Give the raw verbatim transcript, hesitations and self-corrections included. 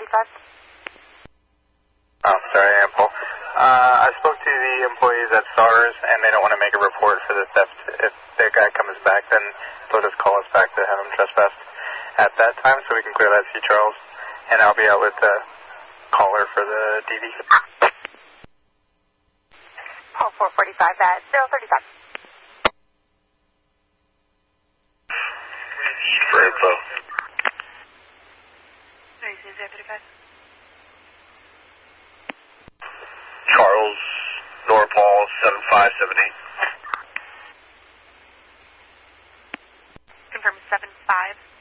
thirty-five. Oh, sorry, Ample. Uh, I spoke to the employees at SARS, and they don't want to make a report for the theft. If their guy comes back, then they'll just call us back to have him trespassed at that time, so we can clear that C. Charles. And I'll be out with the caller for the D V. Call four forty-five at zero thirty-five. For info. zero thirty-five. Charles, Norpal, seven five seven eight. Confirm seven five.